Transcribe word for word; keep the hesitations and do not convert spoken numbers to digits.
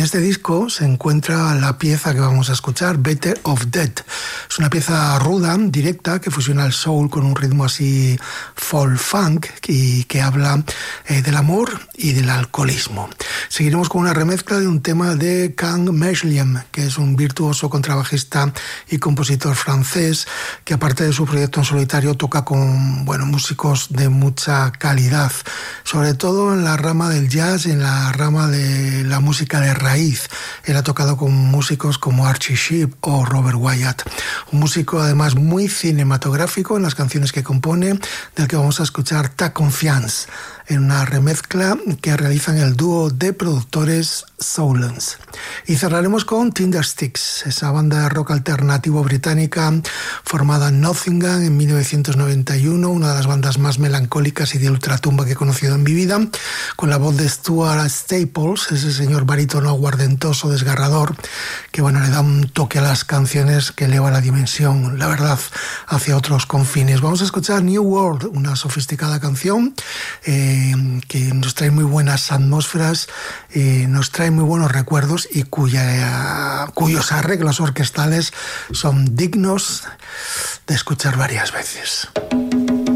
este disco se encuentra la pieza que vamos a escuchar, Better Off Dead. Es una pieza ruda, directa, que fusiona el soul con un ritmo así folk funk y que habla eh, del amor y del alcoholismo. Seguiremos con una remezcla de un tema de Kang Mesliam, que es un virtuoso contrabajista y compositor francés que, aparte de su proyecto en solitario, toca con bueno, músicos de mucha calidad, sobre todo en la rama del jazz y en la rama de la música de raíz. Él ha tocado con músicos como Archie Shepp o Robert Wyatt. Un músico además muy cinematográfico en las canciones que compone, del que vamos a escuchar Ta Confiance, en una remezcla que realizan el dúo de productores Soulance. Y cerraremos con Tindersticks, esa banda de rock alternativo británica formada en Nottingham en mil novecientos noventa y uno, una de las bandas más melancólicas y de ultratumba que he conocido en mi vida, con la voz de Stuart Staples, ese señor barítono aguardentoso, desgarrador, que bueno, le da un toque a las canciones que eleva la dimensión, la verdad, hacia otros confines. Vamos a escuchar New World, una sofisticada canción eh, que nos trae muy buenas atmósferas, eh, nos trae muy buenos recuerdos y cuya, cuyos arreglos orquestales son dignos de escuchar varias veces.